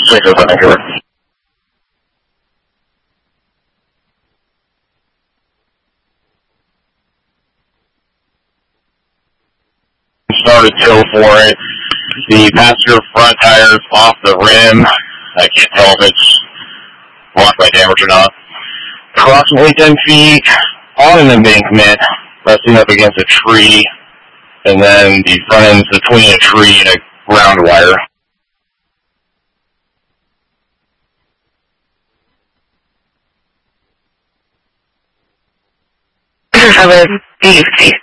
Started tow for it. The passenger front tire's off the rim. I can't tell if it's blocked by damage or not. Approximately 10 feet on an embankment, resting up against a tree, and then the front end's between a tree and a ground wire. This is 11 DFT.